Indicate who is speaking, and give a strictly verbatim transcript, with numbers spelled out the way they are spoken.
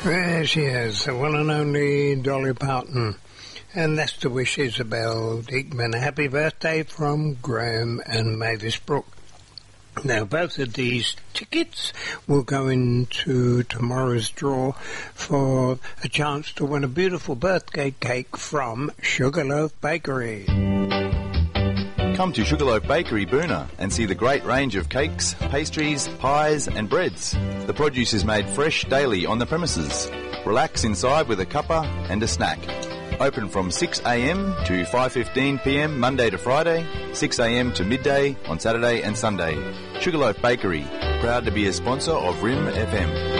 Speaker 1: There she is, the one and only Dolly Parton. And that's to wish Isabel Diekman a happy birthday from Graham and Mavis Brooke. Now, both of these tickets will go into tomorrow's draw for a chance to win a beautiful birthday cake from Sugarloaf Bakery.
Speaker 2: Come to Sugarloaf Bakery, Boona, and see the great range of cakes, pastries, pies and breads. The produce is made fresh daily on the premises. Relax inside with a cuppa and a snack. Open from six a m to five fifteen p m Monday to Friday, six a m to midday on Saturday and Sunday. Sugarloaf Bakery, proud to be a sponsor of R I M F M.